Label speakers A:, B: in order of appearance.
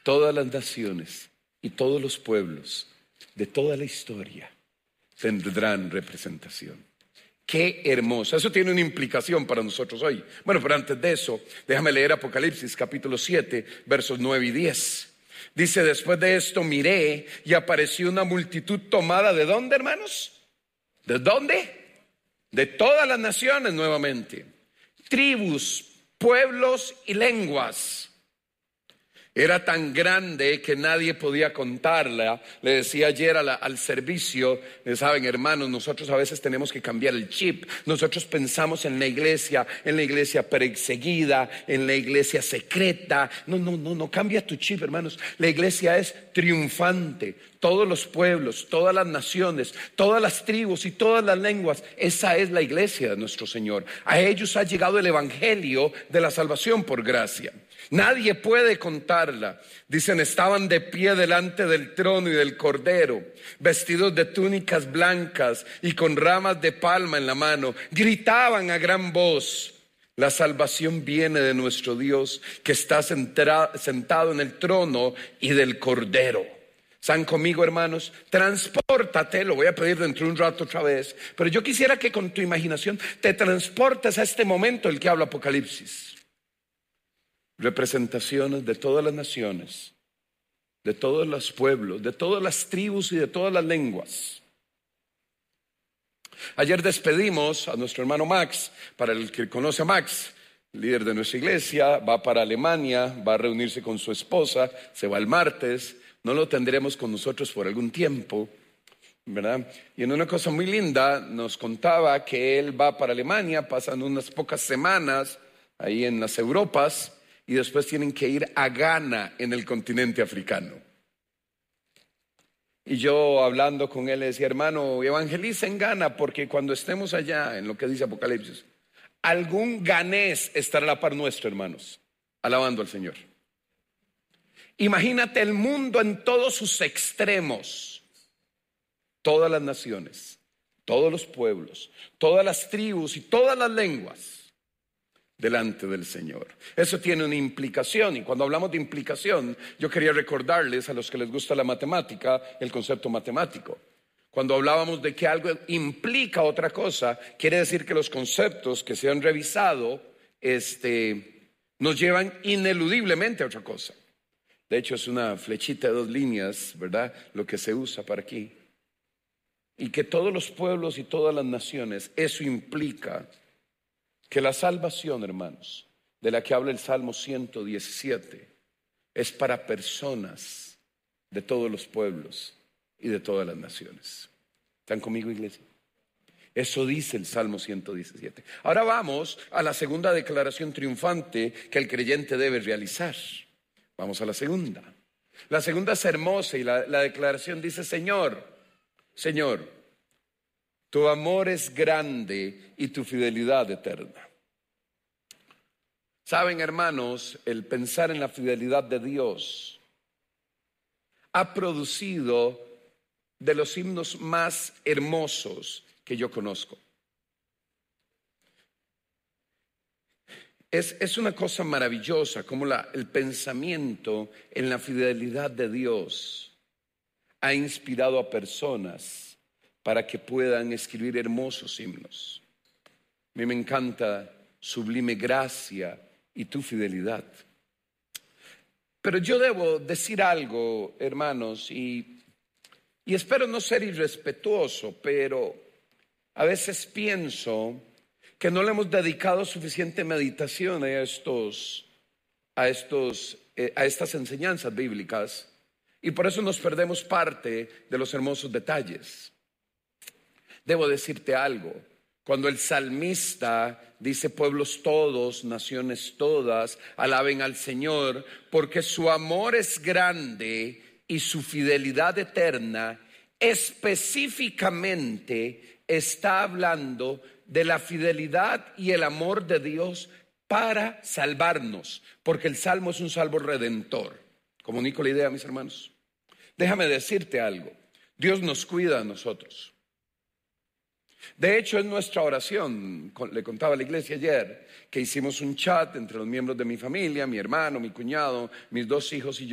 A: todas las naciones y todos los pueblos de toda la historia tendrán representación. Qué hermoso. Eso tiene una implicación para nosotros hoy. Bueno, pero antes de eso, déjame leer Apocalipsis capítulo 7, versos 9 y 10. Dice: después de esto miré y apareció una multitud tomada ¿de dónde, hermanos? ¿De dónde? De todas las naciones nuevamente, tribus, pueblos y lenguas. Era tan grande que nadie podía contarla. Le decía ayer al servicio, saben, hermanos, nosotros a veces tenemos que cambiar el chip. Nosotros pensamos en la iglesia perseguida, en la iglesia secreta. No, cambia tu chip, hermanos. La iglesia es triunfante. Todos los pueblos, todas las naciones, todas las tribus y todas las lenguas. Esa es la iglesia de nuestro Señor. A ellos ha llegado el evangelio de la salvación por gracia. Nadie puede contarla. Dicen, estaban de pie delante del trono y del Cordero, vestidos de túnicas blancas y con ramas de palma en la mano. Gritaban a gran voz: la salvación viene de nuestro Dios, que está sentado en el trono y del Cordero. ¿Están conmigo, hermanos? Transpórtate, lo voy a pedir dentro de un rato otra vez, pero yo quisiera que con tu imaginación te transportes a este momento del que habla Apocalipsis. Representaciones de todas las naciones, de todos los pueblos, de todas las tribus y de todas las lenguas. Ayer despedimos a nuestro hermano Max. Para el que conoce a Max, líder de nuestra iglesia, va para Alemania, va a reunirse con su esposa, se va el martes. No lo tendremos con nosotros por algún tiempo, ¿verdad? Y en una cosa muy linda nos contaba que él va para Alemania, pasan unas pocas semanas ahí en las Europas, y después tienen que ir a Ghana, en el continente africano. Y yo hablando con él le decía: hermano, evangeliza en Ghana, porque cuando estemos allá, en lo que dice Apocalipsis, algún ganés estará a la par nuestro, hermanos, alabando al Señor. Imagínate el mundo en todos sus extremos, todas las naciones, todos los pueblos, todas las tribus y todas las lenguas delante del Señor. Eso tiene una implicación, y cuando hablamos de implicación, yo quería recordarles a los que les gusta la matemática el concepto matemático. Cuando hablábamos de que algo implica otra cosa, quiere decir que los conceptos que se han revisado nos llevan ineludiblemente a otra cosa. De hecho, es una flechita de 2 líneas, ¿verdad? Lo que se usa para aquí. Y que todos los pueblos y todas las naciones, eso implica que la salvación, hermanos, de la que habla el Salmo 117, es para personas de todos los pueblos y de todas las naciones. ¿Están conmigo, iglesia? Eso dice el Salmo 117. Ahora vamos a la segunda declaración triunfante que el creyente debe realizar. Vamos a la segunda. La segunda es hermosa y la declaración dice: Señor, tu amor es grande y tu fidelidad eterna. Saben, hermanos, el pensar en la fidelidad de Dios ha producido de los himnos más hermosos que yo conozco. Es una cosa maravillosa como el pensamiento en la fidelidad de Dios ha inspirado a personas para que puedan escribir hermosos himnos. A mí me encanta Sublime Gracia y tu fidelidad. Pero yo debo decir algo, hermanos, y espero no ser irrespetuoso, pero a veces pienso que no le hemos dedicado suficiente meditación a estas enseñanzas bíblicas, y por eso nos perdemos parte de los hermosos detalles. Debo decirte algo. Cuando el salmista dice: pueblos todos, naciones todas, alaben al Señor, porque su amor es grande y su fidelidad eterna, específicamente está hablando de la fidelidad y el amor de Dios para salvarnos, porque el salmo es un salmo redentor. ¿Comunico la idea, mis hermanos? Déjame decirte algo. Dios nos cuida a nosotros. De hecho, en nuestra oración, le contaba a la iglesia ayer que hicimos un chat entre los miembros de mi familia, mi hermano, mi cuñado, mis 2 hijos y yo.